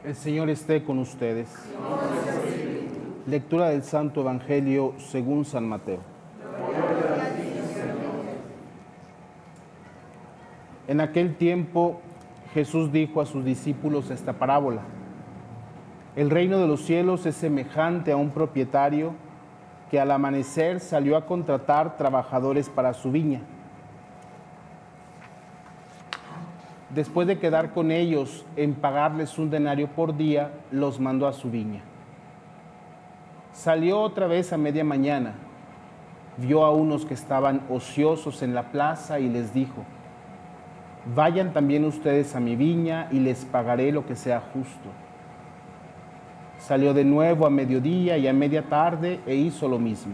El Señor esté con ustedes. Lectura del Santo Evangelio según San Mateo. En aquel tiempo Jesús dijo a sus discípulos esta parábola. El reino de los cielos es semejante a un propietario que al amanecer salió a contratar trabajadores para su viña. Después de quedar con ellos en pagarles un denario por día, los mandó a su viña. Salió otra vez a media mañana, vio a unos que estaban ociosos en la plaza y les dijo: vayan también ustedes a mi viña y les pagaré lo que sea justo. Salió de nuevo a mediodía y a media tarde e hizo lo mismo.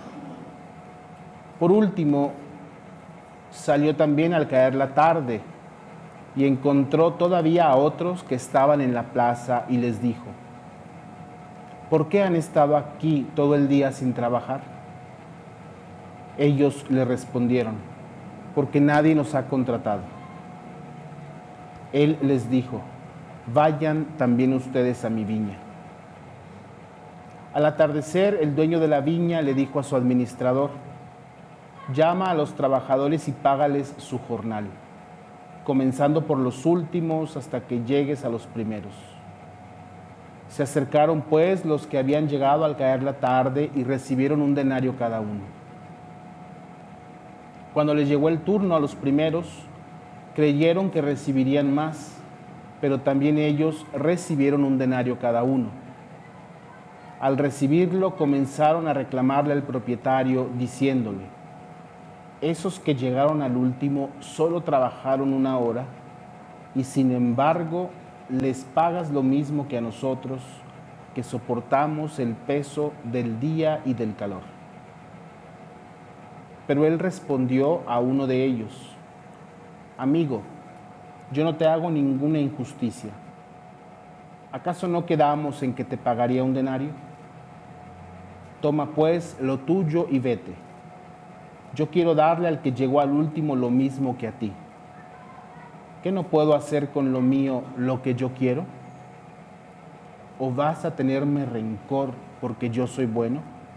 Por último, salió también al caer la tarde y encontró todavía a otros que estaban en la plaza y les dijo: ¿por qué han estado aquí todo el día sin trabajar? Ellos le respondieron: porque nadie nos ha contratado. Él les dijo: vayan también ustedes a mi viña. Al atardecer, el dueño de la viña le dijo a su administrador: llama a los trabajadores y págales su jornal, comenzando por los últimos hasta que llegues a los primeros. Se acercaron pues los que habían llegado al caer la tarde y recibieron un denario cada uno. Cuando les llegó el turno a los primeros, creyeron que recibirían más, pero también ellos recibieron un denario cada uno. Al recibirlo, comenzaron a reclamarle al propietario, diciéndole: esos que llegaron al último solo trabajaron 1 hora, y sin embargo les pagas lo mismo que a nosotros, que soportamos el peso del día y del calor. Pero él respondió a uno de ellos: amigo, yo no te hago ninguna injusticia. ¿Acaso no quedamos en que te pagaría un denario? Toma pues lo tuyo y vete. Yo quiero darle al que llegó al último lo mismo que a ti. ¿Qué no puedo hacer con lo mío lo que yo quiero? ¿O vas a tenerme rencor porque yo soy bueno?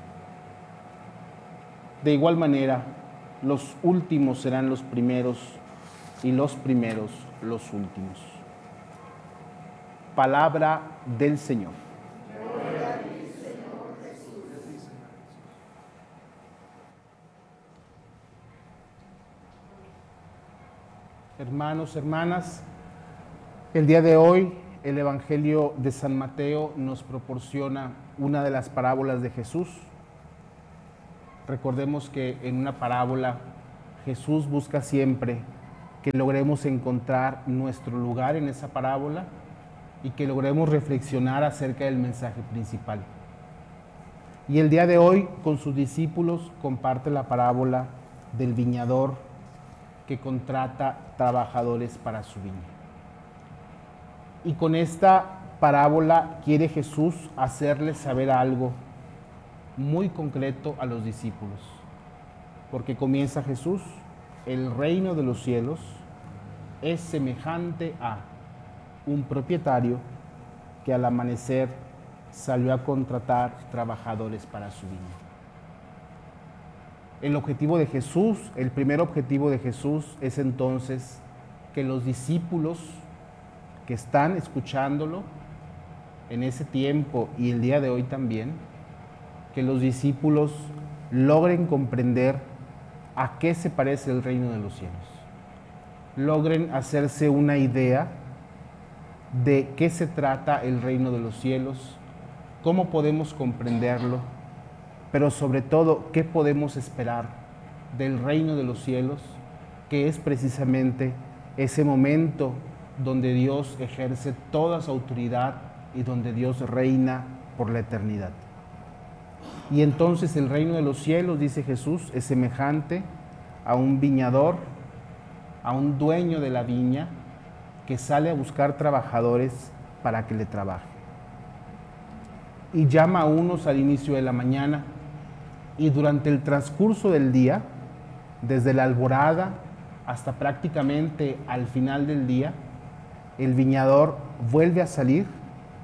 De igual manera, los últimos serán los primeros y los primeros los últimos. Palabra del Señor. Hermanos, hermanas, el día de hoy el Evangelio de San Mateo nos proporciona una de las parábolas de Jesús. Recordemos que en una parábola Jesús busca siempre que logremos encontrar nuestro lugar en esa parábola y que logremos reflexionar acerca del mensaje principal. Y el día de hoy con sus discípulos comparte la parábola del viñador que contrata trabajadores para su viña. Y con esta parábola quiere Jesús hacerles saber algo muy concreto a los discípulos. Porque comienza Jesús: el reino de los cielos es semejante a un propietario que al amanecer salió a contratar trabajadores para su viña. El objetivo de Jesús, el primer objetivo de Jesús es entonces que los discípulos que están escuchándolo en ese tiempo y el día de hoy también, que los discípulos logren comprender a qué se parece el reino de los cielos. Logren hacerse una idea de qué se trata el reino de los cielos, cómo podemos comprenderlo, pero sobre todo, qué podemos esperar del reino de los cielos, que es precisamente ese momento donde Dios ejerce toda su autoridad y donde Dios reina por la eternidad. Y entonces el reino de los cielos, dice Jesús, es semejante a un viñador, a un dueño de la viña que sale a buscar trabajadores para que le trabajen. Y llama a unos al inicio de la mañana y durante el transcurso del día, desde la alborada hasta prácticamente al final del día, el viñador vuelve a salir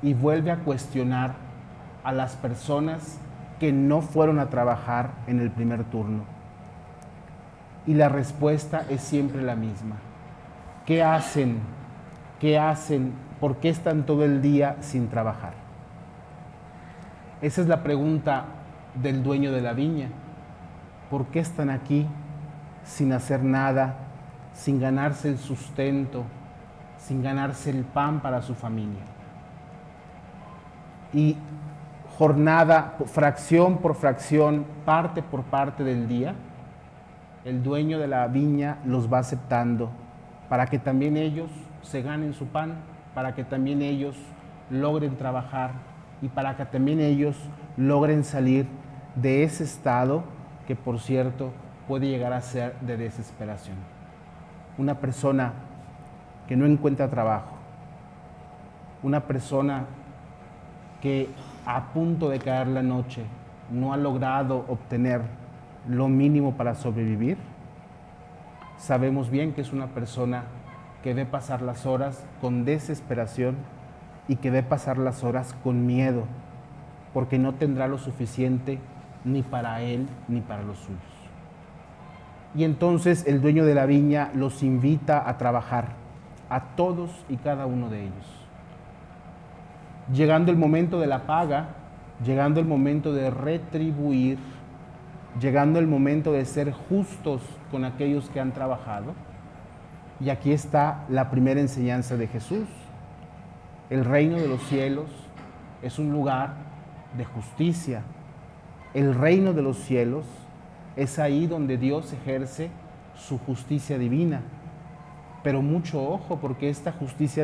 y vuelve a cuestionar a las personas que no fueron a trabajar en el primer turno. Y la respuesta es siempre la misma. ¿Qué hacen? ¿Qué hacen? ¿Por qué están todo el día sin trabajar? Esa es la pregunta del dueño de la viña. ¿Por qué están aquí sin hacer nada, sin ganarse el sustento, sin ganarse el pan para su familia? Y jornada, fracción por fracción, parte por parte del día, el dueño de la viña los va aceptando para que también ellos se ganen su pan, para que también ellos logren trabajar y para que también ellos logren salir de ese estado que, por cierto, puede llegar a ser de desesperación. Una persona que no encuentra trabajo, una persona que a punto de caer la noche no ha logrado obtener lo mínimo para sobrevivir, sabemos bien que es una persona que ve pasar las horas con desesperación y que ve pasar las horas con miedo, porque no tendrá lo suficiente ni para él ni para los suyos. Y entonces el dueño de la viña los invita a trabajar, a todos y cada uno de ellos. Llegando el momento de la paga, llegando el momento de retribuir, llegando el momento de ser justos con aquellos que han trabajado. Y aquí está la primera enseñanza de Jesús. El reino de los cielos es un lugar de justicia. El reino de los cielos es ahí donde Dios ejerce su justicia divina. Pero mucho ojo, porque esta justicia